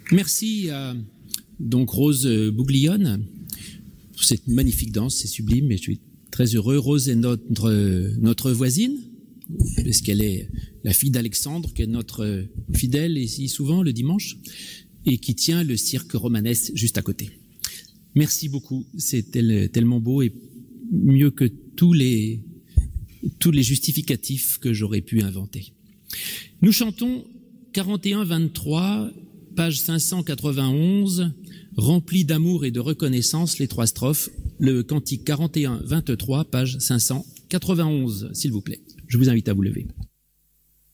Merci à donc Rose Bouglione pour cette magnifique danse, c'est sublime, et je suis très heureux. Rose est notre voisine, parce qu'elle est la fille d'Alexandre, qui est notre fidèle ici souvent le dimanche, et qui tient le cirque romanesque juste à côté. Merci beaucoup, c'est tellement beau et mieux que tous les justificatifs que j'aurais pu inventer. Nous chantons 41-23, page 591, rempli d'amour et de reconnaissance, les 3 strophes, le cantique 41-23, page 591, s'il vous plaît. Je vous invite à vous lever.